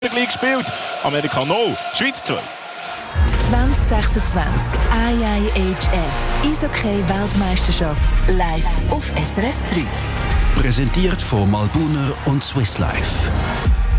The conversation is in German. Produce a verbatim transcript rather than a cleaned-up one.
gleich gespielt. Amerika null, Schweiz zwei. zwanzig sechsundzwanzig I I H F Eishockey-Weltmeisterschaft live auf S R F drei. Präsentiert von Malbuner und Swiss Life.